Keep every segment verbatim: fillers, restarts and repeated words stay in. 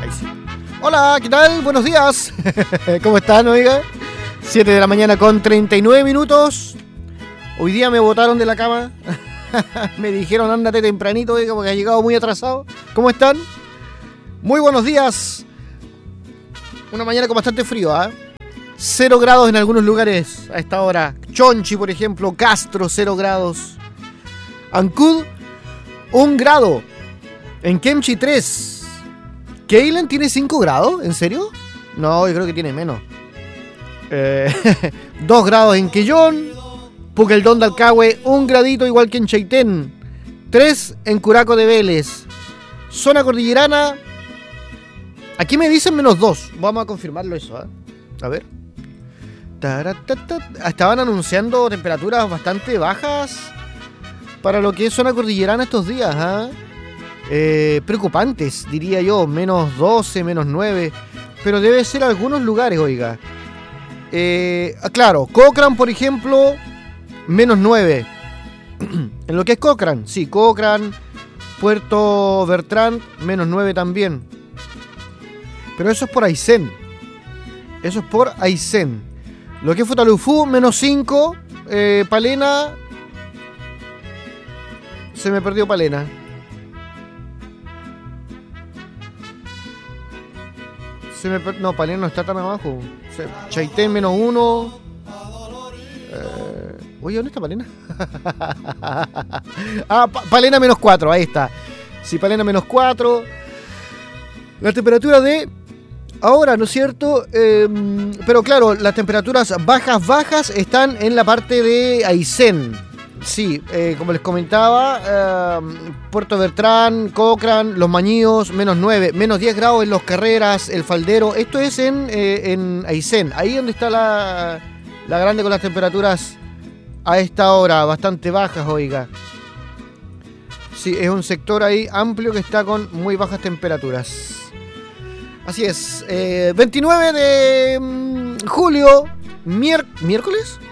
sí. Hola, ¿qué tal? Buenos días. ¿Cómo están, oiga? siete de la mañana con treinta y nueve minutos. Hoy día me botaron de la cama. Me dijeron, ándate tempranito, oiga, porque has llegado muy atrasado. ¿Cómo están? Muy buenos días. Una mañana con bastante frío, ¿ah? ¿eh? Cero grados en algunos lugares a esta hora. Chonchi, por ejemplo, Castro, cero grados. Ancud, un grado. En Kemchi, tres. Keilan tiene cinco grados, ¿en serio? No, yo creo que tiene menos. Eh, dos grados en Quellón. Puqueldón de Alcagüe, un gradito igual que en Chaitén. tres en Curaco de Vélez. Zona cordillerana. Aquí me dicen menos dos. Vamos a confirmarlo eso, ¿eh? A ver. Estaban anunciando temperaturas bastante bajas para lo que es zona cordillerana estos días, ¿eh? Eh, preocupantes, diría yo. Menos doce, menos nueve. Pero debe ser algunos lugares, oiga. Eh, claro, Cochrane, por ejemplo, menos nueve. En lo que es Cochrane, sí, Cochrane, Puerto Bertrand, menos nueve también. Pero eso es por Aysén. Eso es por Aysén. Lo que es Futalufú, menos cinco. Eh, Palena. Se me perdió Palena. Se me per... No, Palena no está tan abajo. Chaitén, menos uno. Eh... Oye, ¿dónde está Palena? ah, pa Palena, menos cuatro. Ahí está. Sí, Palena, menos cuatro. La temperatura de... Ahora, ¿no es cierto? Eh, pero claro, las temperaturas bajas, bajas están en la parte de Aysén. Sí, eh, como les comentaba, eh, Puerto Bertrand, Cochrane, Los Mañíos, menos nueve, menos diez grados en Los Carreras, El Faldero. Esto es en, eh, en Aysén, ahí donde está la, la grande con las temperaturas a esta hora, bastante bajas, oiga. Sí, es un sector ahí amplio que está con muy bajas temperaturas. Así es, eh, veintinueve de um, julio, mier miércoles.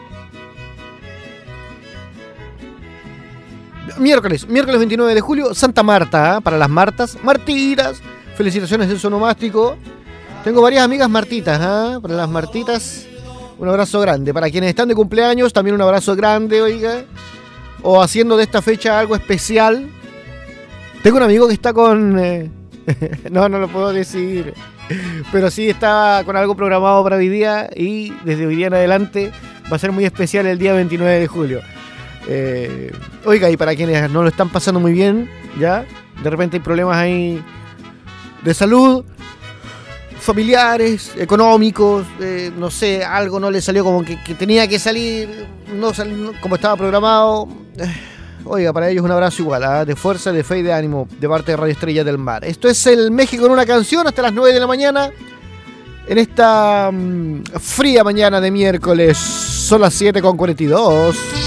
Miércoles, miércoles veintinueve de julio, Santa Marta, ¿eh? Para las Martas, Martitas, felicitaciones del Sonomástico. Tengo varias amigas Martitas, ¿eh? Para las Martitas, un abrazo grande. Para quienes están de cumpleaños, también un abrazo grande, oiga. O haciendo de esta fecha algo especial. Tengo un amigo que está con... Eh, no, no lo puedo decir. Pero sí está con algo programado para hoy día. Y desde hoy día en adelante va a ser muy especial el día veintinueve de julio. Eh, oiga, y para quienes no lo están pasando muy bien, ya, de repente hay problemas ahí de salud, familiares, económicos, eh, no sé, algo no le salió como que, que tenía que salir, no salió como estaba programado. Eh, oiga, para ellos un abrazo igual, ¿eh? De fuerza, de fe y de ánimo, de parte de Radio Estrella del Mar. Esto es el México en una canción, hasta las nueve de la mañana, en esta um, fría mañana de miércoles. Son las siete con cuarenta y dos.